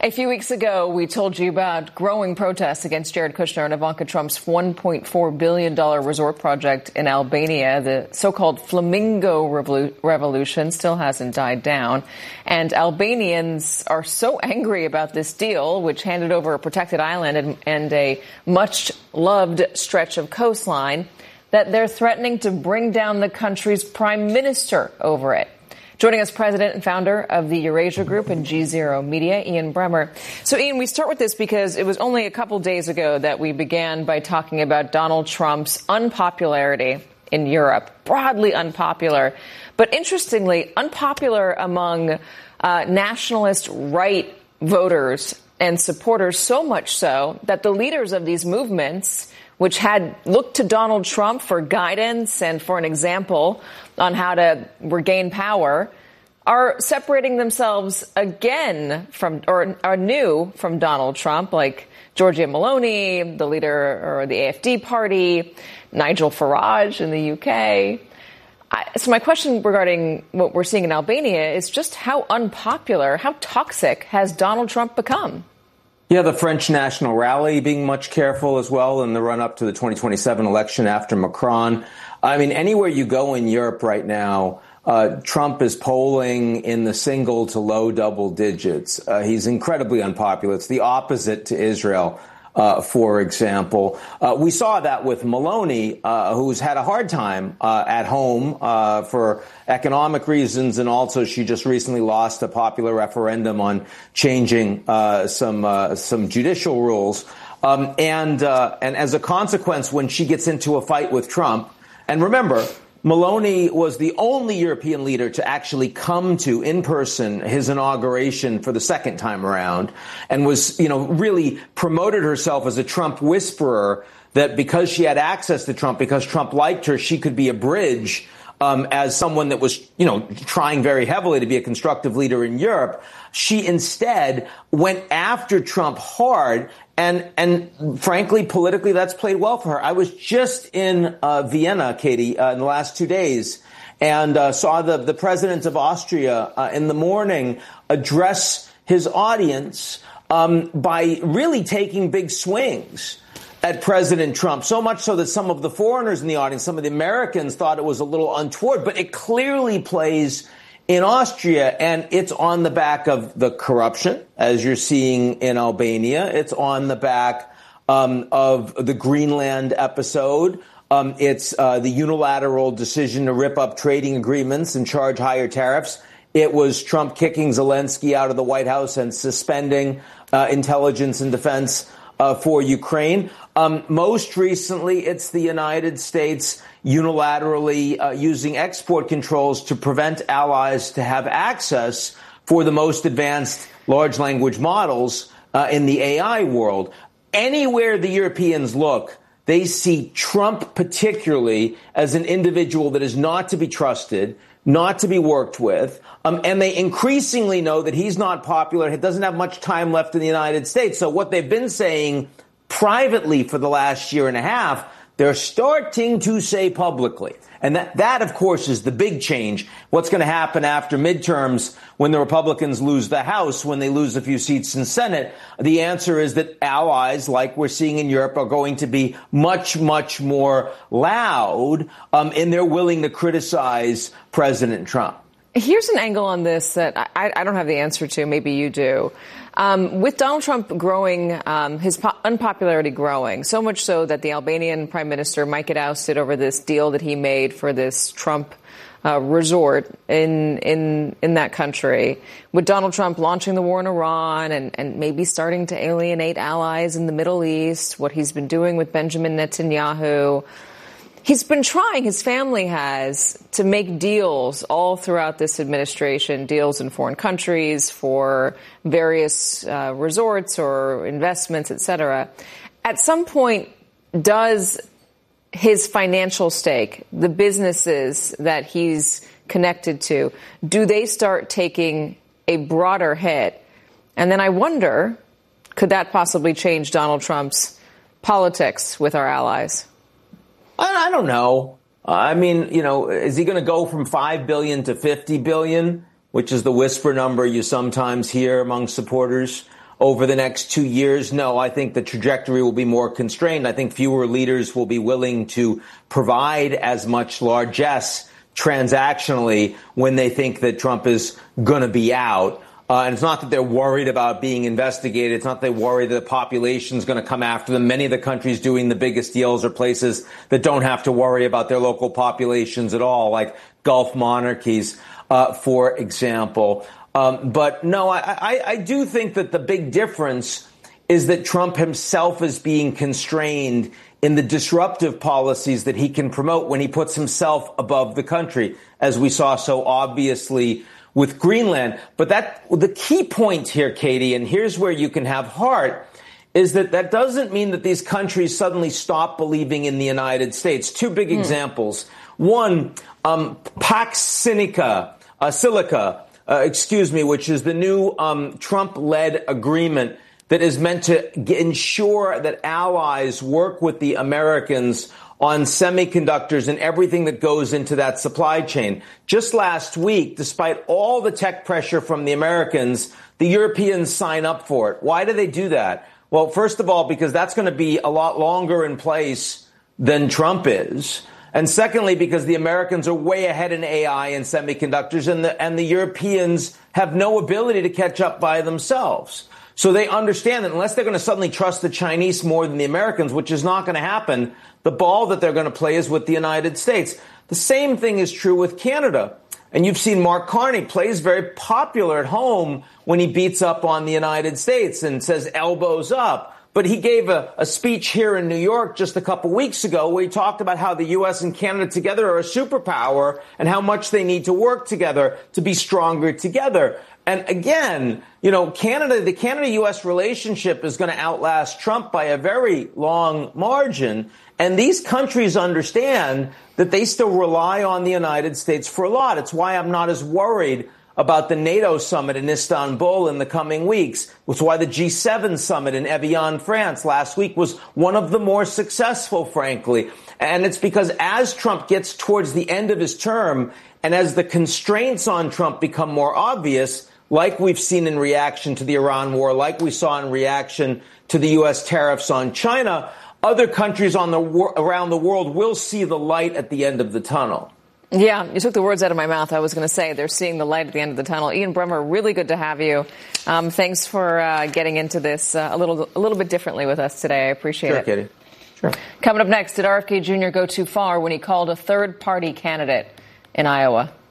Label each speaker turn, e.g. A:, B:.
A: A few weeks ago, we told you about growing protests against Jared Kushner and Ivanka Trump's $1.4 billion resort project in Albania. The so-called Flamingo Revolution still hasn't died down. And Albanians are so angry about this deal, which handed over a protected island and a much-loved stretch of coastline, that they're threatening to bring down the country's prime minister over it. Joining us, president and founder of the Eurasia Group and G0 Media, Ian Bremer. So, Ian, we start with this because it was only a couple days ago that we began by talking about Donald Trump's unpopularity in Europe, broadly unpopular, but interestingly unpopular among nationalist right voters and supporters, so much so that the leaders of these movements, which had looked to Donald Trump for guidance and for an example on how to regain power, are separating themselves again from, or anew from Donald Trump, like Giorgia Meloni, the leader or the AfD party, Nigel Farage in the UK. So my question regarding what we're seeing in Albania is just how unpopular, how toxic has Donald Trump become?
B: Yeah, the French National Rally being much careful as well in the run-up to the 2027 election after Macron. I mean, anywhere you go in Europe right now, Trump is polling in the single to low double digits. He's incredibly unpopular. It's the opposite to Israel, for example. We saw that with Meloni, who's had a hard time at home for economic reasons, and also she just recently lost a popular referendum on changing some judicial rules. And as a consequence, when she gets into a fight with Trump, and remember, Meloni was the only European leader to actually come to in person his inauguration for the second time around, and was, really promoted herself as a Trump whisperer, that because she had access to Trump, because Trump liked her, she could be a bridge as someone that was, trying very heavily to be a constructive leader in Europe. She instead went after Trump hard. And frankly, politically, that's played well for her. I was just in Vienna, Katie, in the last 2 days, and saw the president of Austria in the morning address his audience by really taking big swings at President Trump, so much so that some of the foreigners in the audience, some of the Americans, thought it was a little untoward. But it clearly plays in Austria, and it's on the back of the corruption, as you're seeing in Albania. It's on the back of the Greenland episode. It's the unilateral decision to rip up trading agreements and charge higher tariffs. It was Trump kicking Zelensky out of the White House and suspending intelligence and defense for Ukraine. Most recently, it's the United States unilaterally using export controls to prevent allies to have access for the most advanced large language models in the AI world. Anywhere the Europeans look, they see Trump particularly as an individual that is not to be trusted, not to be worked with, and they increasingly know that he's not popular. He doesn't have much time left in the United States. So what they've been saying privately for the last year and a half, they're starting to say publicly. And that, of course, is the big change. What's going to happen after midterms when the Republicans lose the House, when they lose a few seats in Senate? The answer is that allies, like we're seeing in Europe, are going to be much, much more loud, and they're willing to criticize President Trump.
A: Here's an angle on this that I don't have the answer to. Maybe you do. With Donald Trump growing, his unpopularity growing, so much so that the Albanian prime minister might get ousted over this deal that he made for this Trump resort in that country, with Donald Trump launching the war in Iran and maybe starting to alienate allies in the Middle East, what he's been doing with Benjamin Netanyahu. He's been trying, his family has, to make deals all throughout this administration, deals in foreign countries for various resorts or investments, et cetera. At some point, does his financial stake, the businesses that he's connected to, do they start taking a broader hit? And then I wonder, could that possibly change Donald Trump's politics with our allies?
B: I don't know. I mean, is he going to go from $5 billion to $50 billion, which is the whisper number you sometimes hear among supporters? over the next 2 years? No, I think the trajectory will be more constrained. I think fewer leaders will be willing to provide as much largesse transactionally when they think that Trump is going to be out. And it's not that they're worried about being investigated. It's not that they worry that the population is going to come after them. Many of the countries doing the biggest deals are places that don't have to worry about their local populations at all, like Gulf monarchies, for example. But no, I do think that the big difference is that Trump himself is being constrained in the disruptive policies that he can promote when he puts himself above the country, as we saw so obviously with Greenland. But the key point here, Katie, and here's where you can have heart, is that doesn't mean that these countries suddenly stop believing in the United States. Two big examples. One, Pax Silica, which is the new Trump-led agreement that is meant to ensure that allies work with the Americans on semiconductors and everything that goes into that supply chain. Just last week, despite all the tech pressure from the Americans, the Europeans sign up for it. Why do they do that? Well, first of all, because that's going to be a lot longer in place than Trump is. And secondly, because the Americans are way ahead in AI and semiconductors, and the Europeans have no ability to catch up by themselves. So they understand that unless they're going to suddenly trust the Chinese more than the Americans, which is not going to happen, the ball that they're going to play is with the United States. The same thing is true with Canada. And you've seen Mark Carney plays very popular at home when he beats up on the United States and says elbows up. But he gave a speech here in New York just a couple weeks ago where he talked about how the U.S. and Canada together are a superpower and how much they need to work together to be stronger together. And again, the Canada-U.S. relationship is going to outlast Trump by a very long margin. And these countries understand that they still rely on the United States for a lot. It's why I'm not as worried about the NATO summit in Istanbul in the coming weeks. It's why the G7 summit in Evian, France last week was one of the more successful, frankly. And it's because as Trump gets towards the end of his term and as the constraints on Trump become more obvious, like we've seen in reaction to the Iran war, like we saw in reaction to the U.S. tariffs on China, other countries around the world will see the light at the end of the tunnel.
A: Yeah, you took the words out of my mouth. I was going to say they're seeing the light at the end of the tunnel. Ian Bremmer, really good to have you. Thanks for getting into this a little bit differently with us today. I appreciate it.
B: Sure, Katie. Sure.
A: Coming up next, did RFK Jr. go too far when he called a third-party candidate in Iowa?